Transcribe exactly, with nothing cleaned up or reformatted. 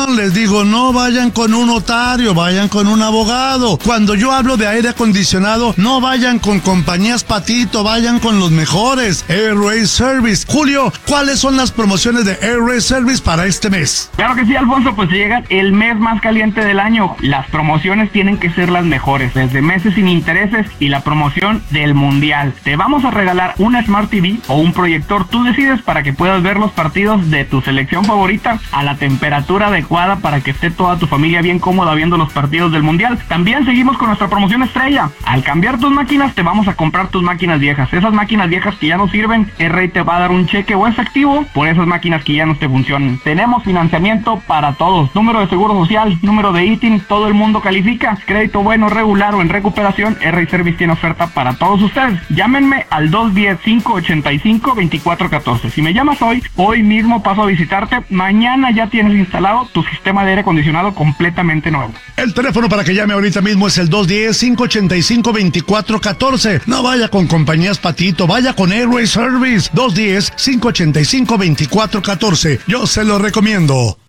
inversión, les digo, no vayan con un notario, vayan con un abogado. Cuando yo hablo de aire acondicionado, no vayan con compañías patito, vayan con los mejores. Airway Service. Julio, ¿cuáles son las promociones de Airway Service para este mes? Claro que sí, Alfonso, pues llega el mes más caliente del año. Las promociones tienen que ser las mejores, desde meses sin intereses y la promoción del mundial. Te vamos a regalar una Smart T V o un proyector, tú decides, para que puedas ver los partidos de tu selección favorita a la temperatura adecuada para que esté toda tu familia bien cómoda viendo los partidos del mundial. También seguimos con nuestra promoción estrella. Al cambiar tus máquinas, te vamos a comprar tus máquinas viejas. Esas máquinas viejas que ya no sirven, R te va a dar un cheque o efectivo por esas máquinas que ya no te funcionan. Tenemos financiamiento para todos, número de seguro social, número de I T I N, todo el mundo califica. Crédito bueno, regular o en recuperación, R Service tiene oferta para todos ustedes. Llámenme al dos uno cero, cinco ocho cinco, dos cuatro uno cuatro. Si me llamas hoy, hoy mismo paso a visitarte. Mañana ya tienes instalado tu sistema de aire acondicionado completamente nuevo. El teléfono para que llame ahorita mismo es el dos uno cero, cinco ocho cinco, dos cuatro uno cuatro. No vaya con compañías patito, vaya con Airway Service. dos uno cero, cinco ocho cinco, dos cuatro uno cuatro. Yo se lo recomiendo.